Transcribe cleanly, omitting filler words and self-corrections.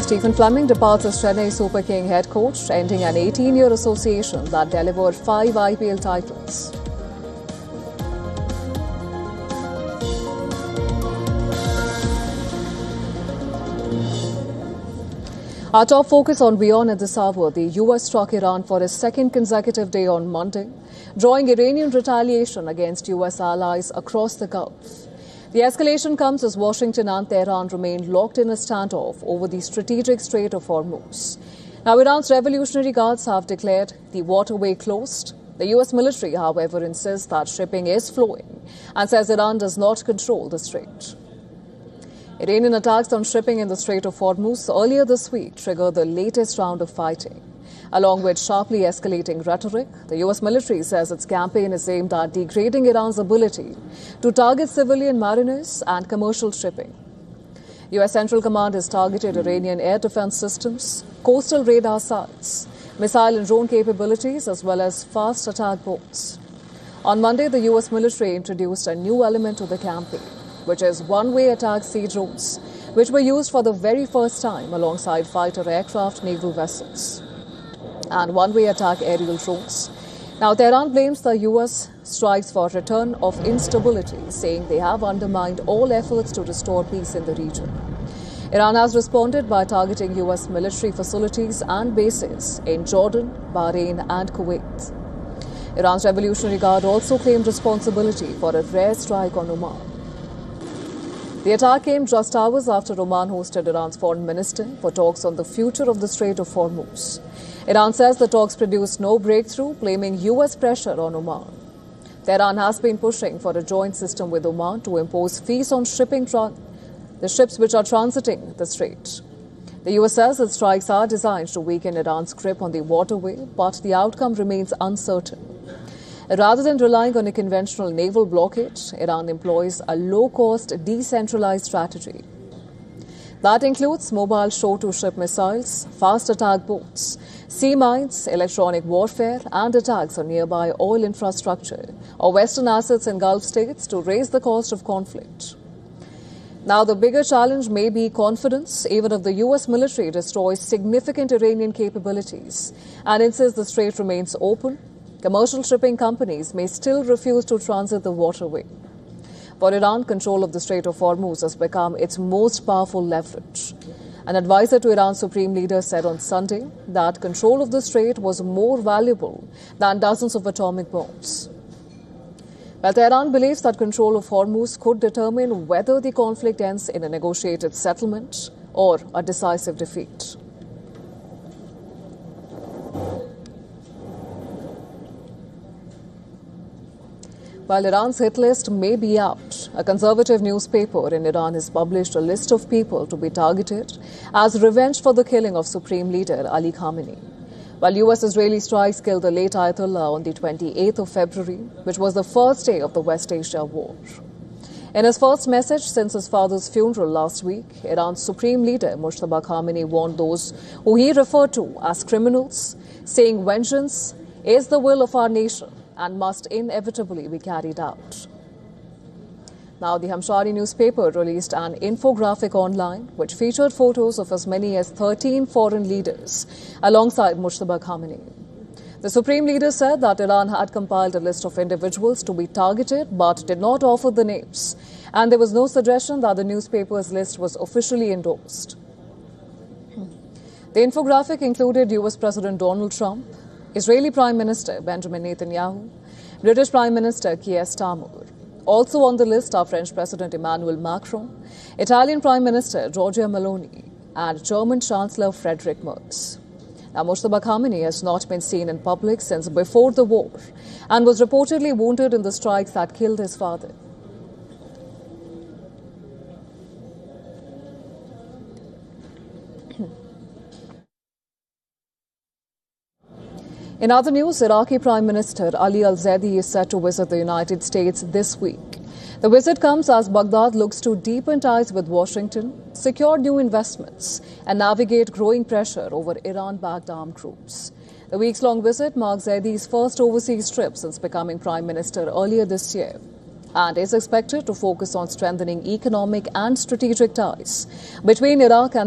Stephen Fleming departs as Chennai Super King head coach, ending an 18-year association that delivered 5 IPL titles. Our top focus on beyond at this hour, the US struck Iran for its second consecutive day on Monday, drawing Iranian retaliation against US allies across the Gulf. The escalation comes as Washington and Tehran remain locked in a standoff over the strategic Strait of Hormuz. Now, Iran's Revolutionary Guards have declared the waterway closed. The US military, however, insists that shipping is flowing and says Iran does not control the strait. Iranian attacks on shipping in the Strait of Hormuz earlier this week triggered the latest round of fighting. Along with sharply escalating rhetoric, the US military says its campaign is aimed at degrading Iran's ability to target civilian mariners and commercial shipping. US Central Command has targeted Iranian air defense systems, coastal radar sites, missile and drone capabilities, as well as fast attack boats. On Monday, the US military introduced a new element to the campaign, which is one-way attack sea drones, which were used for the very first time alongside fighter aircraft naval vessels, and one-way attack aerial drones. Now, Tehran blames the US strikes for return of instability, saying they have undermined all efforts to restore peace in the region. Iran has responded by targeting US military facilities and bases in Jordan, Bahrain and Kuwait. Iran's Revolutionary Guard also claimed responsibility for a rare strike on Oman. The attack came just hours after Oman hosted Iran's foreign minister for talks on the future of the Strait of Hormuz. Iran says the talks produced no breakthrough, blaming US pressure on Oman. Tehran has been pushing for a joint system with Oman to impose fees on the ships which are transiting the strait. The US says its strikes are designed to weaken Iran's grip on the waterway, but the outcome remains uncertain. Rather than relying on a conventional naval blockade, Iran employs a low-cost, decentralized strategy. That includes mobile shore-to-ship missiles, fast attack boats, sea mines, electronic warfare, and attacks on nearby oil infrastructure or Western assets in Gulf states to raise the cost of conflict. Now, the bigger challenge may be confidence, even if the US military destroys significant Iranian capabilities and insists the strait remains open. Commercial shipping companies may still refuse to transit the waterway. For Iran, control of the Strait of Hormuz has become its most powerful leverage. An advisor to Iran's supreme leader said on Sunday that control of the strait was more valuable than dozens of atomic bombs. Well, Tehran believes that control of Hormuz could determine whether the conflict ends in a negotiated settlement or a decisive defeat. While Iran's hit list may be out, a conservative newspaper in Iran has published a list of people to be targeted as revenge for the killing of Supreme Leader Ali Khamenei. While US-Israeli strikes killed the late Ayatollah on the 28th of February, which was the first day of the West Asia War. In his first message since his father's funeral last week, Iran's Supreme Leader Mujtaba Khamenei warned those who he referred to as criminals, saying vengeance is the will of our nation and must inevitably be carried out. Now, the Hamshari newspaper released an infographic online which featured photos of as many as 13 foreign leaders alongside Mujtaba Khamenei. The Supreme Leader said that Iran had compiled a list of individuals to be targeted but did not offer the names, and there was no suggestion that the newspaper's list was officially endorsed. The infographic included US President Donald Trump, Israeli Prime Minister Benjamin Netanyahu, British Prime Minister Keir Starmer. Also on the list are French President Emmanuel Macron, Italian Prime Minister Giorgia Meloni, and German Chancellor Friedrich Merz. Now, Mujtaba Khamenei has not been seen in public since before the war and was reportedly wounded in the strikes that killed his father. In other news, Iraqi Prime Minister Ali al-Zaidi is set to visit the United States this week. The visit comes as Baghdad looks to deepen ties with Washington, secure new investments, and navigate growing pressure over Iran-backed armed groups. The weeks-long visit marks Zaidi's first overseas trip since becoming Prime Minister earlier this year, and is expected to focus on strengthening economic and strategic ties between Iraq and